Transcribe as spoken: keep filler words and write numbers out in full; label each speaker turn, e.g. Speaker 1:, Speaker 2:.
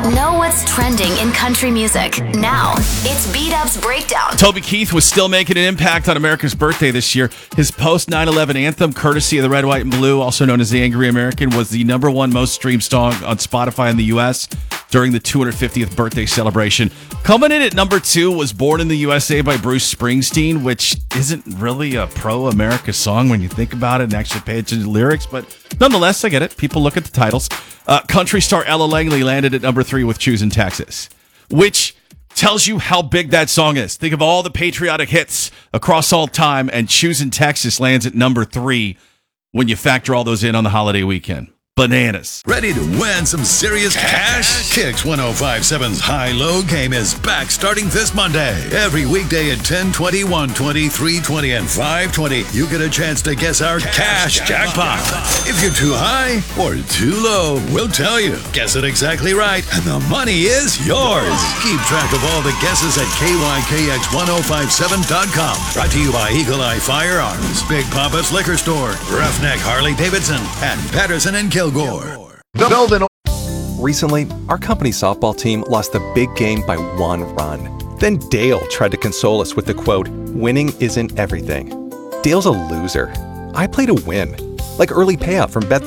Speaker 1: Know what's trending in country music. Now, it's B-Dub's Breakdown.
Speaker 2: Toby Keith was still making an impact on America's birthday this year. His post nine eleven anthem, courtesy of the Red, White, and Blue, also known as The Angry American, was the number one most streamed song on Spotify in the U S during the two hundred fiftieth birthday celebration. Coming in at number two was Born in the U S A by Bruce Springsteen, which isn't really a pro-America song when you think about it and actually pay attention to the lyrics, but nonetheless, I get it. People look at the titles. Uh, country star Ella Langley landed at number three with Choosing Texas, which tells you how big that song is. Think of all the patriotic hits across all time, and Choosing Texas lands at number three when you factor all those in on the holiday weekend. Bananas.
Speaker 3: Ready to win some serious cash? Kicks one oh five point seven's High-Low game is back starting this Monday. Every weekday at ten twenty, one twenty, three twenty, and five twenty, you get a chance to guess our cash, cash jackpot. jackpot. If you're too high or too low, we'll tell you. Guess it exactly right, and the money is yours. Keep track of all the guesses at K Y K X ten fifty-seven dot com. Brought to you by Eagle Eye Firearms, Big Papa's Liquor Store, Roughneck Harley Davidson, and Patterson and Kilgore.
Speaker 4: Recently, our company softball team lost a big game by one run. Then Dale tried to console us with the quote, "Winning isn't everything." Dale's a loser. I play to win, like early payout from Bet